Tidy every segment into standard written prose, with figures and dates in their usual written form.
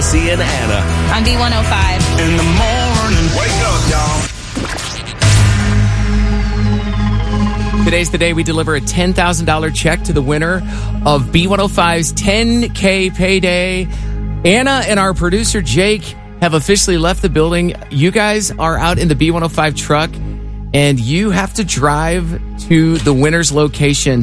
Jesse and Anna. On B105. In the morning, wake up, y'all. Today's the day we deliver a $10,000 check to the winner of B105's 10K payday. Anna and our producer Jake have officially left the building. You guys are out in the B105 truck, and you have to drive to the winner's location.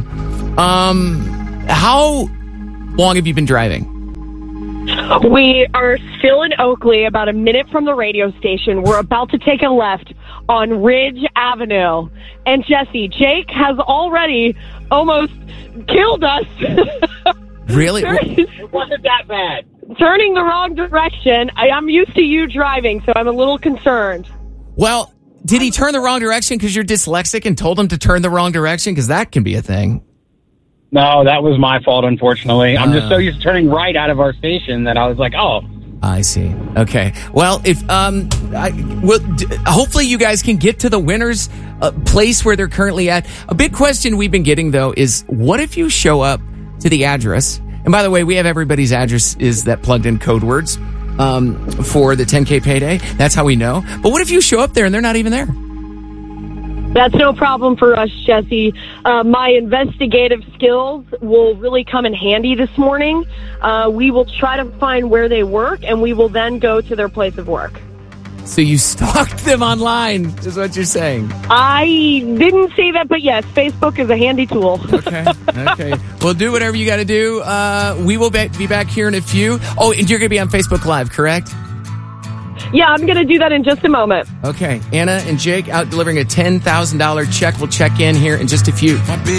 How long have you been driving? We are still in Oakley, about a minute from the radio station. We're about to take a left on Ridge Avenue. And Jesse, Jake has already almost killed us. Really? It wasn't that bad. Turning the wrong direction. I'm used to you driving, so I'm a little concerned. Well, did he turn the wrong direction because you're dyslexic and told him to turn the wrong direction? Because that can be a thing. No, that was my fault, unfortunately. I'm just so used to turning right out of our station that I was like, oh. I see. Okay. Well, if hopefully you guys can get to the winner's place where they're currently at. A big question we've been getting, though, is what if you show up to the address? And by the way, we have everybody's address is that plugged in code words for the 10K payday. That's how we know. But what if you show up there and they're not even there? That's no problem for us, Jesse. My investigative skills will really come in handy this morning. We will try to find where they work, and we will then go to their place of work. So you stalked them online, is what you're saying. I didn't say that, but yes, Facebook is a handy tool. Okay. Well, do whatever you got to do. We will be back here in a few. Oh, and you're going to be on Facebook Live, correct? Yeah, I'm going to do that in just a moment. Okay. Anna and Jake out delivering a $10,000 check. We'll check in here in just a few.